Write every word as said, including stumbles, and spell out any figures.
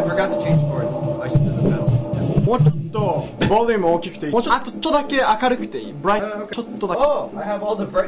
forgot to change chords. I should do the pedal. もうちょっとボリューム大きくていい。もうちょっとだけ明るくていい。ブライト、ちょっとだけ。 Oh, I have all the bright